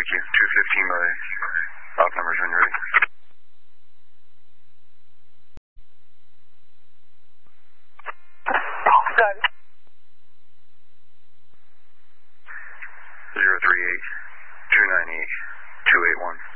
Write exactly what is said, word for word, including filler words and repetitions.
Thank you. two fifteen by odd numbers when you're ready. Got it. zero three eight two nine eight two eight one.